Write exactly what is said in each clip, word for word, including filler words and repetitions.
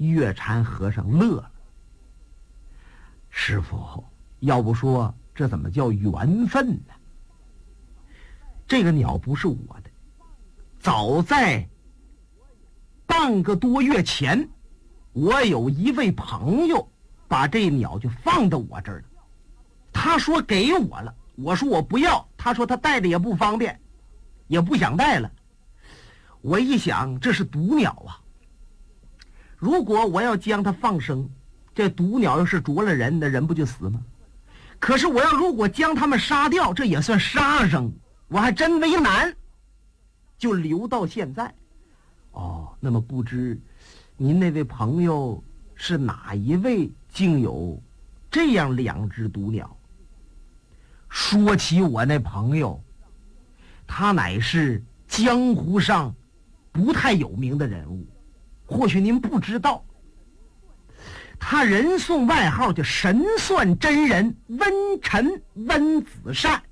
月禅和尚乐了。师父，要不说这怎么叫缘分呢？这个鸟不是我的，早在半个多月前，我有一位朋友把这鸟就放到我这儿了。他说给我了，我说我不要，他说他带着也不方便，也不想带了。我一想，这是毒鸟啊，如果我要将它放生，这毒鸟要是啄了人，那人不就死吗？可是我要如果将它们杀掉，这也算杀生，我还真为难，就留到现在。哦，那么不知您那位朋友是哪一位竟有这样两只毒鸟？说起我那朋友，他乃是江湖上不太有名的人物，或许您不知道，他人送外号叫神算真人温尘温子善。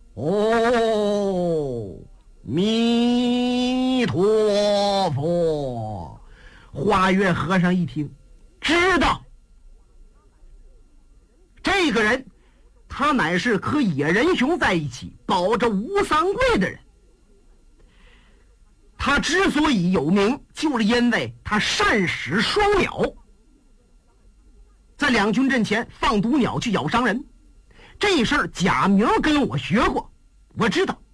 哦，弥陀佛！花月和尚一听，知道这个人，他乃是和野人熊在一起保着吴三桂的人。他之所以有名，就是因为他善使双鸟，在两军阵前放毒鸟去咬伤人。这事儿贾明跟我学过，我知道。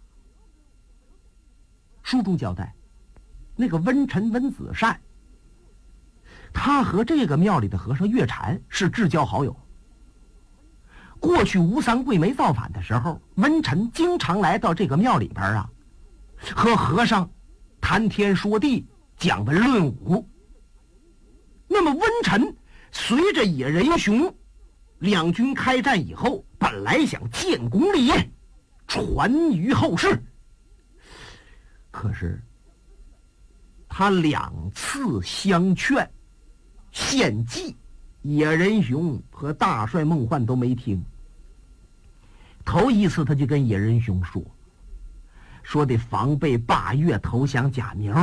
书中交代，那个温尘温子善，他和这个庙里的和尚月禅是至交好友。过去吴三桂没造反的时候，温尘经常来到这个庙里边啊，和和尚谈天说地，讲文论武。那么温尘随着野人熊两军开战以后，本来想建功立业，传于后世，可是他两次相劝献计，野人熊和大帅孟焕都没听。头一次他就跟野人熊说说得防备霸月投降贾明，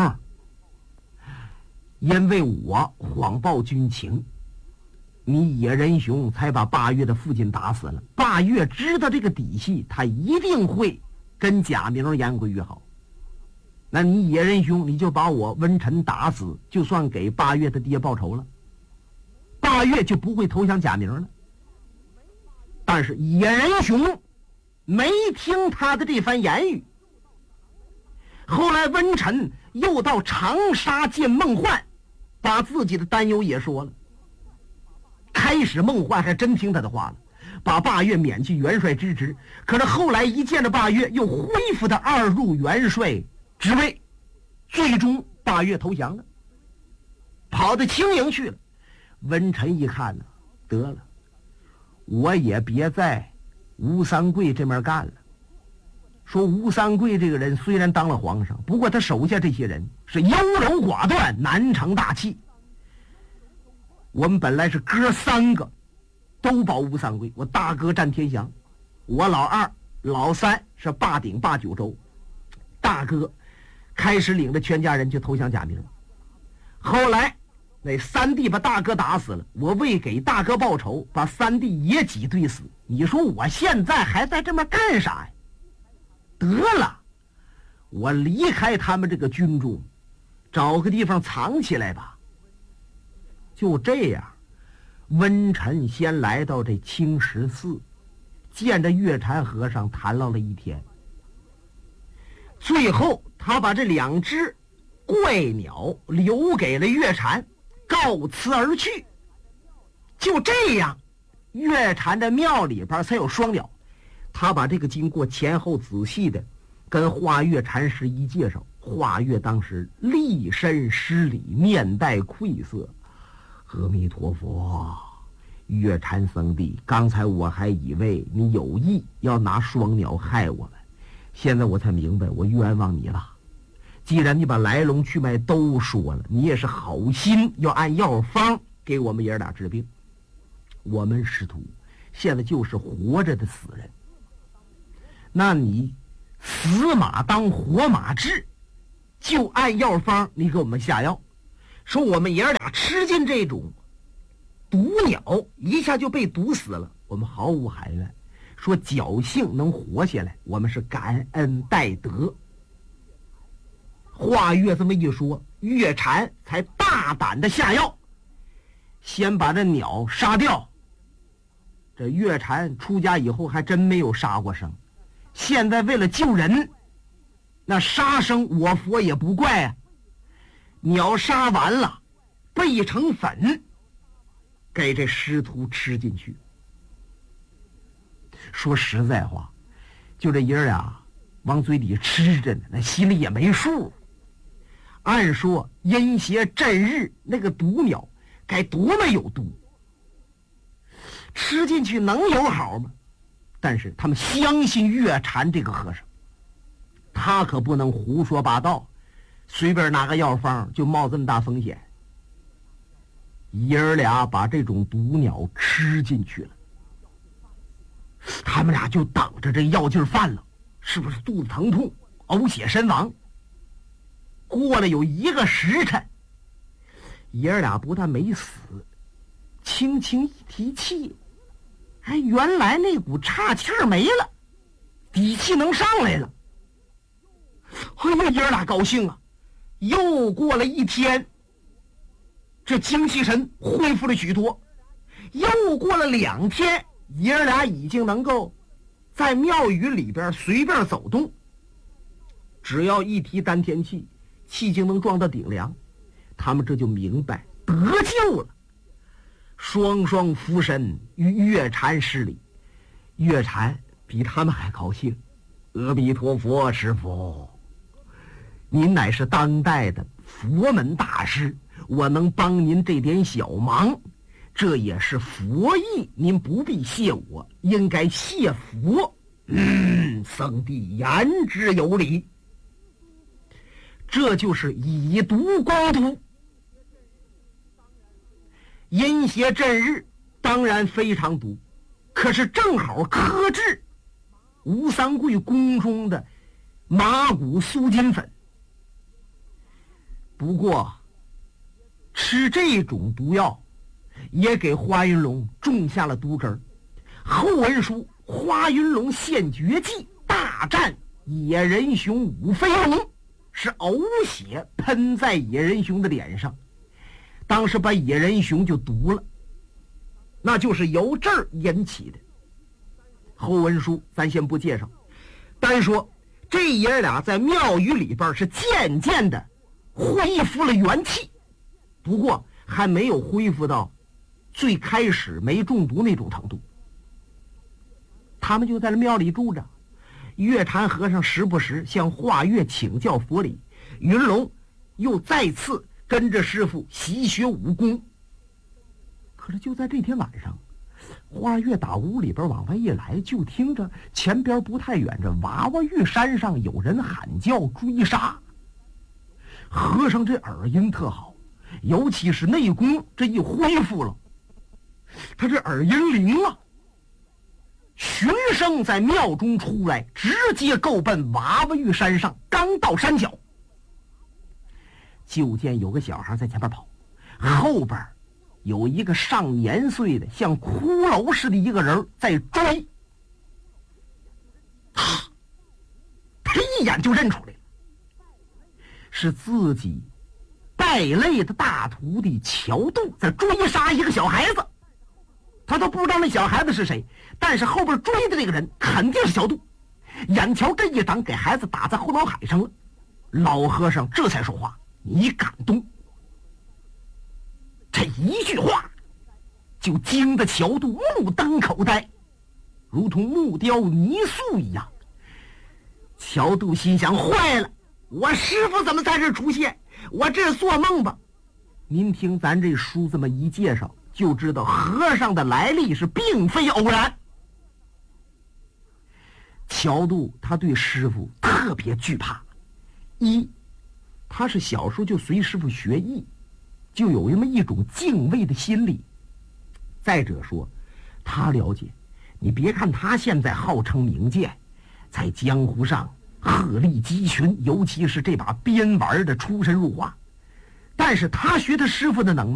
因为我谎报军情，你野人熊才把霸月的父亲打死了。霸月知道这个底细，他一定会跟贾明言归于好。那你野人熊，你就把我温尘打死，就算给霸月的爹报仇了，霸月就不会投降贾明了。但是野人熊没听他的这番言语。后来温尘又到长沙见孟焕，把自己的担忧也说了。开始孟焕还真听他的话了，把霸月免去元帅之职。可是后来一见着霸月，又恢复他二入元帅职位，最终霸月投降了，跑到青营去了。温尘一看呢，得了，我也别在吴三桂这面干了。说吴三桂这个人虽然当了皇上，不过他手下这些人是优柔寡断，难成大器。我们本来是哥三个都保吴三桂，我大哥占天祥，我老二老三是霸鼎霸九州。大哥开始领着全家人去投降贾明，后来那三弟把大哥打死了，我为给大哥报仇，把三弟也挤兑死。你说我现在还在这边干啥呀？得了，我离开他们这个军中，找个地方藏起来吧。就这样，温尘先来到这青石寺，见着月禅和尚谈唠了一天。最后他把这两只怪鸟留给了月禅，告辞而去。就这样，月禅的庙里边才有双鸟。他把这个经过前后仔细的跟华月禅师一介绍，华月当时立身施礼，面带愧色。阿弥陀佛，月禅僧弟，刚才我还以为你有意要拿双鸟害我们，现在我才明白我冤枉你了。既然你把来龙去脉都说了，你也是好心要按药方给我们爷俩治病。我们师徒现在就是活着的死人，那你死马当活马治，就按药方你给我们下药。 说我们爷儿俩吃进这种毒鸟，一下就被毒死了，我们毫无含怨。说侥幸能活下来，我们是感恩戴德。华岳这么一说，岳禅才大胆的下药，先把这鸟杀掉。这岳禅出家以后还真没有杀过生，现在为了救人，那杀生我佛也不怪啊。鸟杀完了，备成粉，给这师徒吃进去。说实在话，就这爷儿俩往嘴里吃着呢，那心里也没数。按说阴邪震日那个毒鸟该多么有毒，吃进去能有好吗？但是他们相信岳禅这个和尚，他可不能胡说八道，随便拿个药方就冒这么大风险。爷儿俩把这种毒鸟吃进去了，他们俩就等着这药劲儿犯了，是不是肚子疼痛呕血身亡。过了有一个时辰，爷儿俩不但没死，轻轻一提气，哎，原来那股岔气儿没了，底气能上来了。哎呀，爷儿俩高兴啊！又过了一天，这精气神恢复了许多。又过了两天，爷儿俩已经能够在庙宇里边随便走动，只要一提丹田气，气经能撞到顶梁，他们这就明白得救了。双双俯身与岳禅施礼，岳禅比他们还高兴。阿弥陀佛，师父，您乃是当代的佛门大师，我能帮您这点小忙，这也是佛意，您不必谢我，应该谢佛。嗯，僧弟言之有理。这就是以毒攻毒。阴邪震日当然非常毒，可是正好克制吴三桂宫中的麻古苏金粉。不过吃这种毒药也给花云龙种下了毒根儿。后文书花云龙献绝技大战野人熊五飞龙，是呕血喷在野人熊的脸上，当时把野人熊就毒了，那就是由这儿引起的。后文书咱先不介绍，单说这爷俩在庙宇里边是渐渐的恢复了元气，不过还没有恢复到最开始没中毒那种程度。他们就在这庙里住着，岳禅和尚时不时向华岳请教佛理，云龙又再次跟着师傅习学武功。可是就在这天晚上，华岳打屋里边往外一来，就听着前边不太远这娃娃峪山上有人喊叫追杀。和尚这耳音特好，尤其是内功这一恢复了，他这耳音灵了，循声在庙中出来，直接够奔娃娃峪山上。刚到山脚，就见有个小孩在前边跑，后边有一个上年岁的像骷髅似的一个人在追。他他一眼就认出来了，是自己败类的大徒弟乔度在追杀一个小孩子。他都不知道那小孩子是谁，但是后边追的这个人肯定是乔度。眼瞧这一掌给孩子打在后脑海上了，老和尚这才说话：“你敢动？”这一句话就惊得乔度目瞪口呆，如同木雕泥塑一样。乔度心想：坏了，我师傅怎么在这出现？我这做梦吧？您听咱这书这么一介绍，就知道和尚的来历是并非偶然。乔度他对师傅特别惧怕，一，他是小时候就随师傅学艺，就有那么一种敬畏的心理。再者说，他了解，你别看他现在号称名剑，在江湖上鹤立鸡群，尤其是这把鞭玩的出神入化， 但是他学他师傅的能耐。